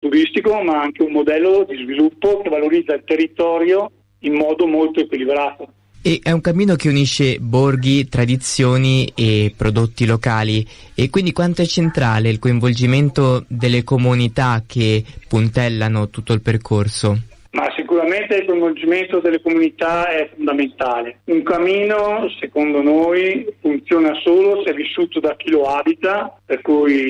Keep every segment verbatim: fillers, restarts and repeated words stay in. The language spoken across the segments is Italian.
turistico, ma anche un modello di sviluppo che valorizza il territorio in modo molto equilibrato. E è un cammino che unisce borghi, tradizioni e prodotti locali, e quindi quanto è centrale il coinvolgimento delle comunità che puntellano tutto il percorso? Ma sicuramente il coinvolgimento delle comunità è fondamentale. Un cammino, secondo noi, funziona solo se è vissuto da chi lo abita, per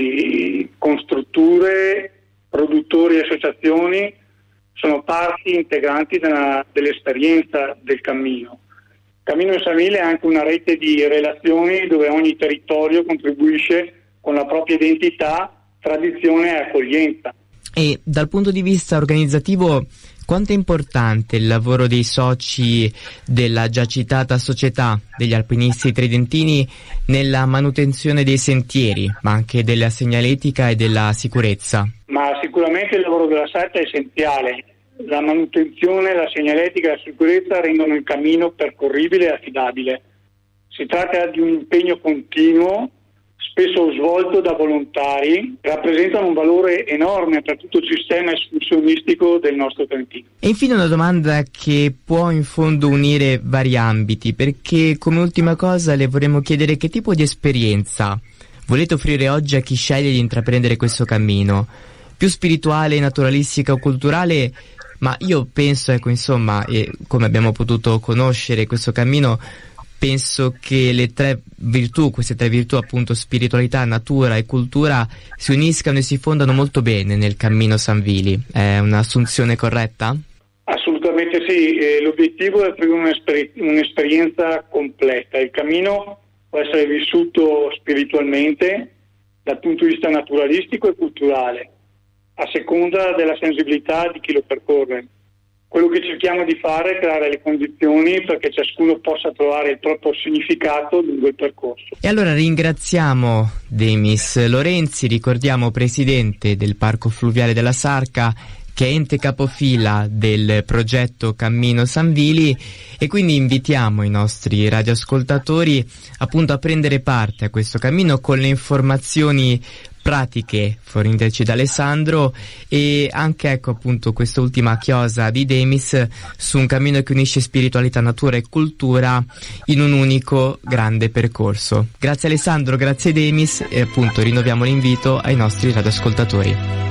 cui con strutture, produttori e associazioni sono parti integranti della, dell'esperienza del cammino. Il Cammino San Vili è anche una rete di relazioni dove ogni territorio contribuisce con la propria identità, tradizione e accoglienza. E dal punto di vista organizzativo, quanto è importante il lavoro dei soci della già citata Società degli Alpinisti Tridentini nella manutenzione dei sentieri, ma anche della segnaletica e della sicurezza? Ma sicuramente il lavoro della S A T è essenziale. La manutenzione, la segnaletica e la sicurezza rendono il cammino percorribile e affidabile. Si tratta di un impegno continuo, spesso svolto da volontari, che rappresentano un valore enorme per tutto il sistema escursionistico del nostro Trentino. E infine una domanda che può in fondo unire vari ambiti, perché come ultima cosa le vorremmo chiedere che tipo di esperienza volete offrire oggi a chi sceglie di intraprendere questo cammino? Più spirituale, naturalistica o culturale? Ma io penso, ecco, insomma, e come abbiamo potuto conoscere questo cammino, penso che le tre virtù, queste tre virtù appunto spiritualità, natura e cultura, si uniscano e si fondano molto bene nel Cammino San Vili. È un'assunzione corretta? Assolutamente sì, eh, l'obiettivo è proprio un'esper- un'esperienza completa. Il cammino può essere vissuto spiritualmente dal punto di vista naturalistico e culturale, a seconda della sensibilità di chi lo percorre. Quello che cerchiamo di fare è creare le condizioni perché ciascuno possa trovare il proprio significato lungo il percorso. E allora ringraziamo Demis Lorenzi, ricordiamo presidente del Parco Fluviale della Sarca, che è ente capofila del progetto Cammino San Vili, e quindi invitiamo i nostri radioascoltatori appunto a prendere parte a questo cammino con le informazioni pratiche forniteci da Alessandro, e anche ecco appunto quest'ultima chiosa di Demis su un cammino che unisce spiritualità, natura e cultura in un unico grande percorso. Grazie Alessandro, grazie Demis, e appunto rinnoviamo l'invito ai nostri radioascoltatori.